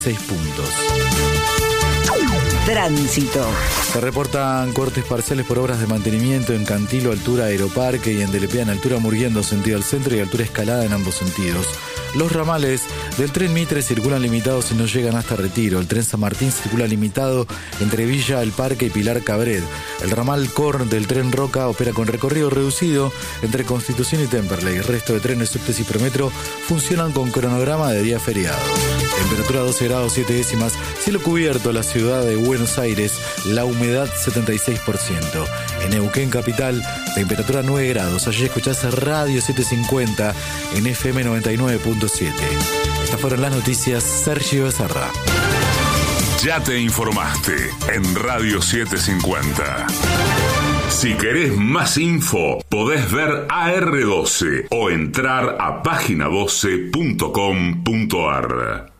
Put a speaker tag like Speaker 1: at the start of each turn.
Speaker 1: 6 puntos.
Speaker 2: Tránsito.
Speaker 1: Se reportan cortes parciales por obras de mantenimiento en Cantilo, altura Aeroparque, y en Delepea, en altura Murguiendo, sentido al centro, y altura Escalada, en ambos sentidos. Los ramales del tren Mitre circulan limitados y no llegan hasta Retiro. El tren San Martín circula limitado entre Villa El Parque y Pilar Cabret. El ramal Corn del tren Roca opera con recorrido reducido entre Constitución y Temperley. El resto de trenes, subtes y Prometro funcionan con cronograma de día feriado. Temperatura 12 grados 7 décimas. Cielo cubierto, la ciudad de Buenos Aires. La humedad 76%. En Neuquén capital, temperatura 9 grados. Allí escuchás Radio 750 en FM 99.7. Estas fueron las noticias. Sergio Becerra.
Speaker 3: Ya te informaste en Radio 750. Si querés más info, podés ver AR12 o entrar a página12.com.ar.